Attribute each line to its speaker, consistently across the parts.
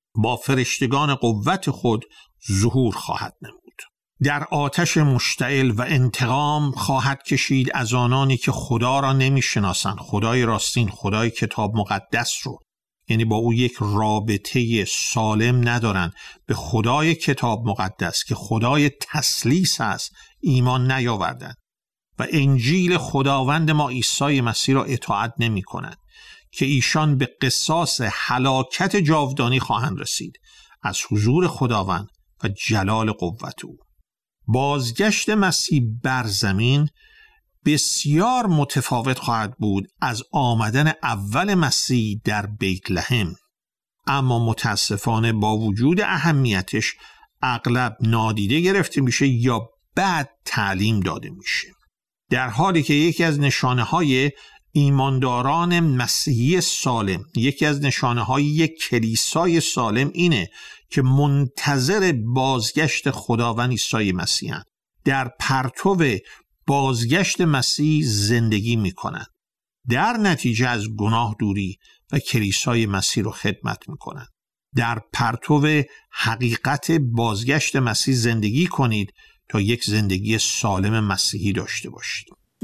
Speaker 1: با فرشتگان قوت خود ظهور خواهد نمود. در آتش مشتعل و انتقام خواهد کشید از آنانی که خدا را نمی‌شناسند، خدای راستین، خدای کتاب مقدس رو، یعنی با او یک رابطه سالم ندارن، به خدای کتاب مقدس که خدای تثلیث است ایمان نیاوردند و انجیل خداوند ما عیسی مسیح را اطاعت نمی کنند که ایشان به قصاص هلاکت جاودانی خواهند رسید از حضور خداوند و جلال قوت او. بازگشت مسیح بر زمین بسیار متفاوت خواهد بود از آمدن اول مسیح در بیت لحم، اما متاسفانه با وجود اهمیتش اغلب نادیده گرفته میشه یا بعد تعلیم داده میشه، در حالی که یکی از نشانه‌های ایمانداران مسیحی سالم، یکی از نشانه‌های یک کلیسای سالم اینه که منتظر بازگشت خداوند عیسی مسیحن، در پرتو بازگشت مسیح زندگی میکنن، در نتیجه از گناه دوری و کلیسای مسیح رو خدمت میکنن. در پرتو حقیقت بازگشت مسیح زندگی کنید تا یک زندگی سالم مسیحی داشته باشید.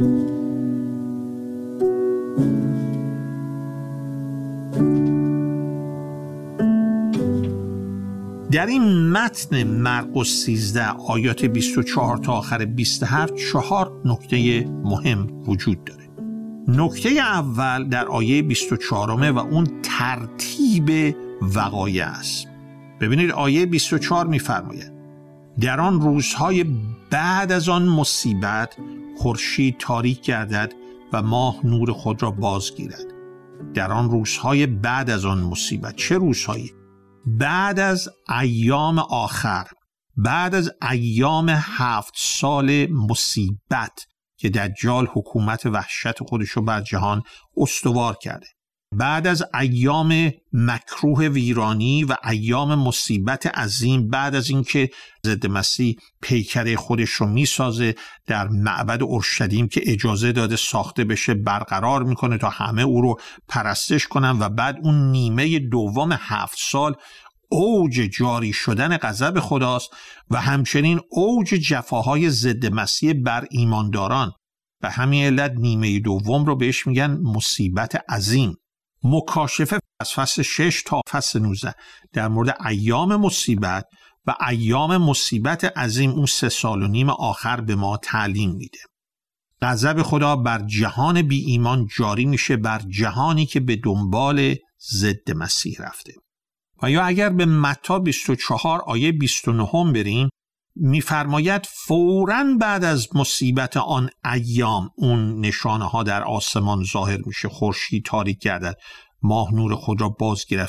Speaker 1: در این متن مرقس 13 آیات 24 تا آخر 27 4 نکته مهم وجود داره. نکته اول در آیه 24 و اون ترتیب وقایع است. ببینید آیه 24 می‌فرماید در آن روزهای بعد از آن مصیبت خورشید تاریک گردد و ماه نور خود را بازگیرد. در آن روزهای بعد از آن مصیبت، چه روزهایی؟ بعد از ایام آخر، بعد از ایام 7 سال مصیبت که دجال حکومت وحشت خودشو بر جهان استوار کرده، بعد از ایام مکروه ویرانی و ایام مصیبت عظیم، بعد از اینکه ضد مسیح پیکره خودش رو میسازه در معبد اورشلیم که اجازه داده ساخته بشه برقرار میکنه تا همه او رو پرستش کنن، و بعد اون نیمه دوم 7 سال اوج جاری شدن غضب خداست و همچنین اوج جفاهای ضد مسیح بر ایمانداران. به همین علت نیمه دوم رو بهش میگن مصیبت عظیم. مکاشفه از فصل 6 تا فصل 19 در مورد ایام مصیبت و ایام مصیبت عظیم اون 3.5 سال آخر به ما تعلیم میده. غضب خدا بر جهان بی ایمان جاری میشه، بر جهانی که به دنبال ضد مسیح رفته. و یا اگر به متی 24 آیه 29 بریم، میفرماید فوراً بعد از مصیبت آن ایام اون نشانه ها در آسمان ظاهر میشه، خورشید تاریک گردد، ماه نور خود را بازگیرد.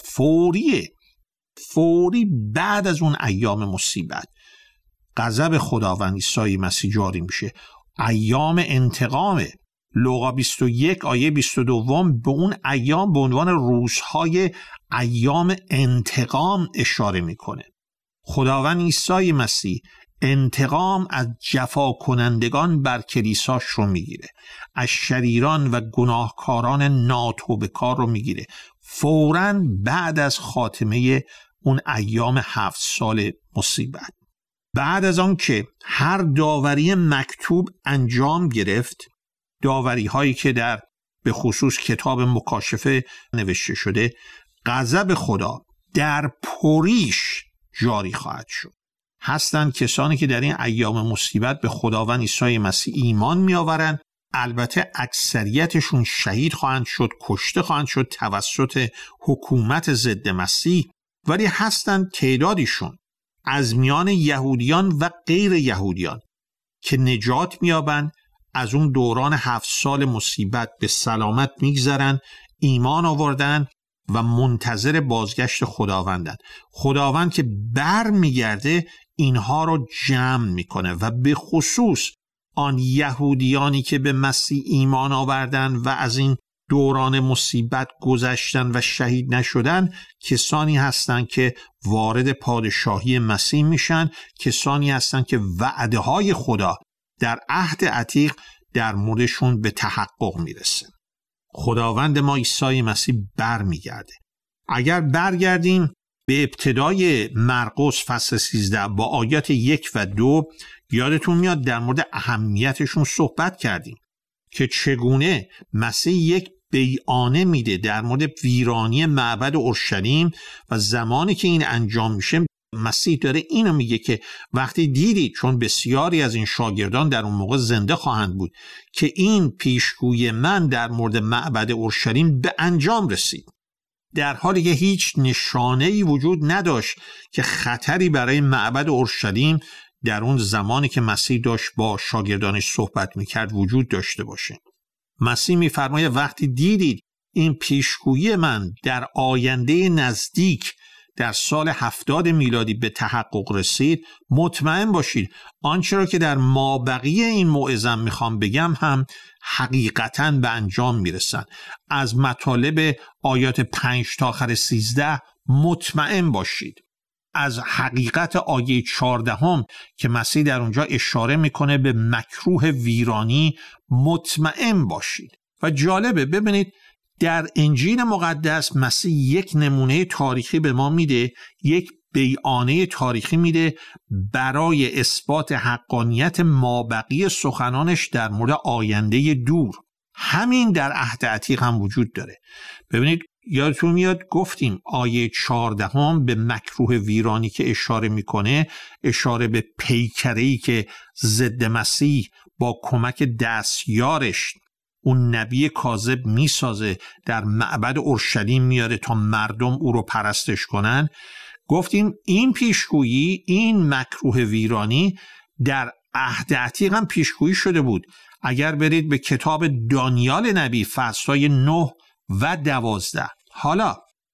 Speaker 1: فوری بعد از اون ایام مصیبت غضب خداوند عیسی مسیح جاری میشه. ایام انتقامه. لوقا 21 آیه 22 به اون ایام به عنوان روزهای ایام انتقام اشاره میکنه. خداوند عیسی مسیح انتقام از جفا کنندگان بر کلیساش رو میگیره، از شریران و گناهکاران ناتوبه کار رو میگیره فوراً بعد از خاتمه اون ایام 7 سال مصیبت. بعد از آن که هر داوری مکتوب انجام گرفت، داوری هایی که در به خصوص کتاب مکاشفه نوشته شده، غضب خدا در پریش جاری خواهد شد. هستند کسانی که در این ایام مصیبت به خداوند عیسی مسیح ایمان می آورند. البته اکثریتشون شهید خواهند شد، کشته خواهند شد توسط حکومت ضد مسیح، ولی هستند تعدادیشون از میان یهودیان و غیر یهودیان که نجات می یابند، از اون دوران 7 سال مصیبت به سلامت میگذرن، ایمان آوردن و منتظر بازگشت خداوندن. خداوند که بر میگرده اینها رو جمع میکنه و به خصوص آن یهودیانی که به مسیح ایمان آوردن و از این دوران مصیبت گذشتن و شهید نشدن، کسانی هستند که وارد پادشاهی مسیح میشن، کسانی هستند که وعده های خدا در عهد عتیق در موردشون به تحقق میرسه. خداوند ما عیسی مسیح بر میگرده. اگر برگردیم به ابتدای مرقس فصل 13 با آیات 1 و 2 یادتون میاد در مورد اهمیتشون صحبت کردیم که چگونه مسیح یک بیانیه میده در مورد ویرانی معبد اورشلیم و زمانی که این انجام میشه مسیح داره اینو میگه که وقتی دیدید، چون بسیاری از این شاگردان در اون موقع زنده خواهند بود، که این پیشگویی من در مورد معبد اورشلیم به انجام رسید، در حالی که هیچ نشانه‌ای وجود نداشت که خطری برای معبد اورشلیم در اون زمانی که مسیح داشت با شاگردانش صحبت میکرد وجود داشته باشه. مسیح میفرماید وقتی دیدید این پیشگویی من در آینده نزدیک در سال 70 میلادی به تحقق رسید، مطمئن باشید آنچه را که در مابقی این موعظه‌ام میخوام بگم هم حقیقتاً به انجام میرسن. از مطالب آیات 5 تا آخر 13 مطمئن باشید. از حقیقت آیه 14 که مسیح در اونجا اشاره میکنه به مکروه ویرانی مطمئن باشید. و جالبه ببینید در انجیل مقدس مسیح یک نمونه تاریخی به ما میده، یک بیانیه تاریخی میده برای اثبات حقانیت مابقی سخنانش در مورد آینده دور. همین در عهد عتیق هم وجود داره. ببینید یادتون میاد گفتیم آیه 14 به مکروه ویرانی که اشاره میکنه، اشاره به پیکره‌ای که ضد مسیح با کمک دستیارش اون نبی کاذب میسازه در معبد اورشلیم میاره تا مردم او رو پرستش کنن. گفتیم این پیشگویی، این مکروه ویرانی در عهد عتیق هم پیشگویی شده بود. اگر برید به کتاب دانیال نبی فصل‌های 9 و 12، حالا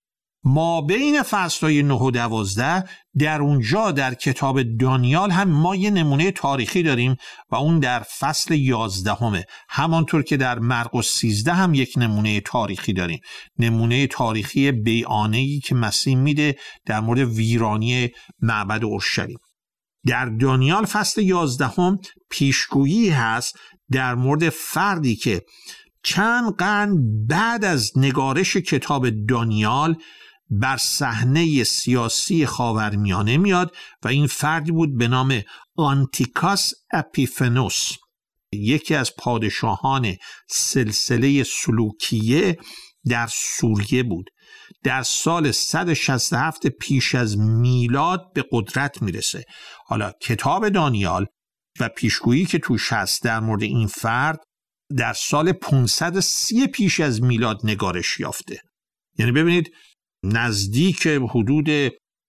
Speaker 1: ما بین فصل‌های 9 و 12 در اونجا در کتاب دانیال هم ما یه نمونه تاریخی داریم و اون در فصل 11، همانطور که در مرقس 13 هم یک نمونه تاریخی داریم، نمونه تاریخی بیانیه‌ای که مسیح میده در مورد ویرانی معبد اورشلیم. در دانیال فصل 11 پیشگویی هست در مورد فردی که چند قرن بعد از نگارش کتاب دانیال بر صحنه سیاسی خاورمیانه میاد و این فردی بود به نام آنتیکاس اپیفنوس، یکی از پادشاهان سلسله سلوکیه در سوریه بود. در سال 167 پیش از میلاد به قدرت میرسه. حالا کتاب دانیال و پیشگویی که توش هست در مورد این فرد در سال 530 پیش از میلاد نگارش یافته. یعنی ببینید نزدیک حدود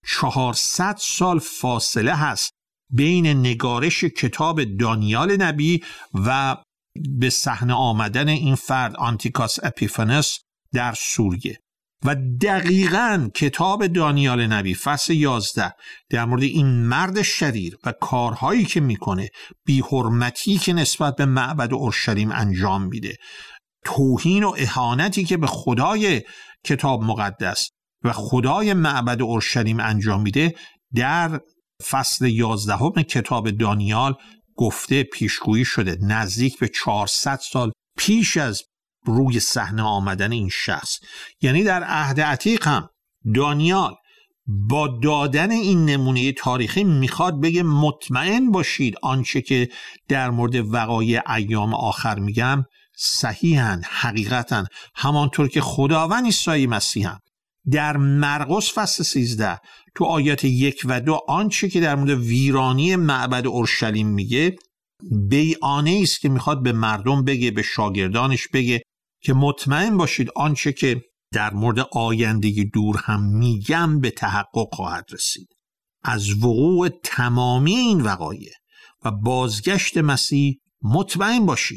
Speaker 1: 400 سال فاصله هست بین نگارش کتاب دانیال نبی و به صحنه آمدن این فرد آنتیکاس اپیفنس در سوریه. و دقیقاً کتاب دانیال نبی فصل 11 در مورد این مرد شریر و کارهایی که میکنه، بی‌حرمتی که نسبت به معبد اورشلیم انجام میده، توهین و اهانتی که به خدای کتاب مقدس و خدای معبد اورشلیم انجام میده، در فصل 11 کتاب دانیال گفته، پیشگویی شده نزدیک به 400 سال پیش از روی صحنه آمدن این شخص. یعنی در عهد عتیق هم دانیال با دادن این نمونه تاریخی میخواد بگه مطمئن باشید آنچه که در مورد وقایع ایام آخر میگم صحیحاً، حقیقتاً، همانطور که خداوند عیسی مسیح هم در مرقس فصل 13 تو آیات 1 و 2 آنچه که در مورد ویرانی معبد اورشلیم میگه بیانیه‌ای است که میخواد به مردم بگه، به شاگردانش بگه که مطمئن باشید آنچه که در مورد آینده دور هم میگم به تحقق خواهد رسید. از وقوع تمامی این وقایع و بازگشت مسیح مطمئن باشید.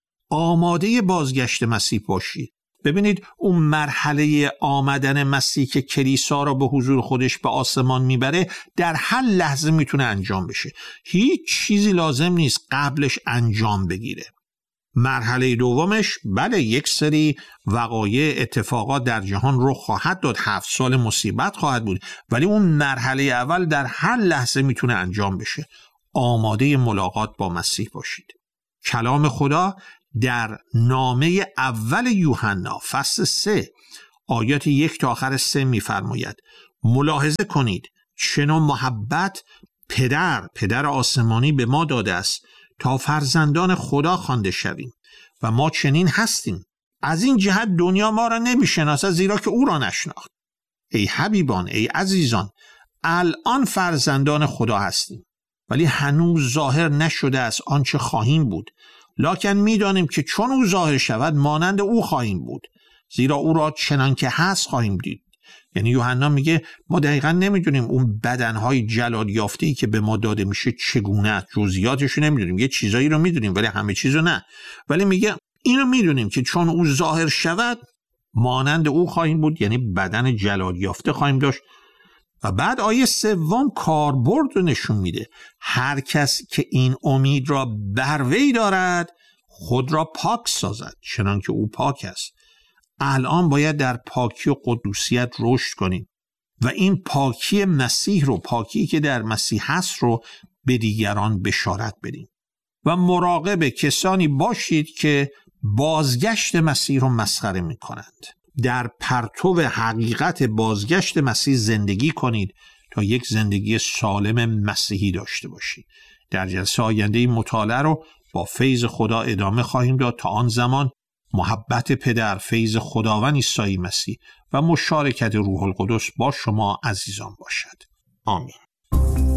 Speaker 1: آماده بازگشت مسیح باشید. ببینید اون مرحله آمدن مسیح که کلیسا را به حضور خودش به آسمان میبره در هر لحظه میتونه انجام بشه. هیچ چیزی لازم نیست قبلش انجام بگیره. مرحله دومش بله یک سری وقایع اتفاقات در جهان رخ خواهد داد، 7 سال مصیبت خواهد بود، ولی اون مرحله اول در هر لحظه میتونه انجام بشه. آماده ملاقات با مسیح باشید. کلام خدا در نامه اول یوحنا فصل 3 آیات 1 تا آخر 3 میفرماید ملاحظه کنید چنان محبت پدر آسمانی به ما داده است تا فرزندان خدا خوانده شویم و ما چنین هستیم. از این جهت دنیا ما را نمیشناسد زیرا که او را نشناخت. ای حبیبان، ای عزیزان، الان فرزندان خدا هستیم ولی هنوز ظاهر نشده است آنچه خواهیم بود، لکن میدانیم که چون او ظاهر شود مانند او خواهیم بود، زیرا او را چنان که هست خواهیم دید. یعنی یوحنا میگه ما دقیقا نمیدونیم اون بدنهای جلال یافته‌ای که به ما داده میشه چگونه است، جزئیاتش رو نمیدونیم، یه چیزایی رو میدونیم ولی همه چیزو نه، ولی میگه اینو میدونیم که چون او ظاهر شود مانند او خواهیم بود، یعنی بدن جلال یافته خواهیم داشت. و بعد آیه 3 کاربرد رو نشون میده. هر کس که این امید را بر وی دارد خود را پاک سازد چنان که او پاک است. الان باید در پاکی و قدوسیت رشد کنیم و این پاکی مسیح رو، پاکی که در مسیح هست رو به دیگران بشارت بدیم. و مراقب کسانی باشید که بازگشت مسیح رو مسخره میکنند. در پرتو حقیقت بازگشت مسیح زندگی کنید تا یک زندگی سالم مسیحی داشته باشید. در جلسه آینده این مطالعه رو با فیض خدا ادامه خواهیم داد. تا آن زمان محبت پدر، فیض خداوند عیسی مسیح و مشارکت روح القدس با شما عزیزان باشد. آمین.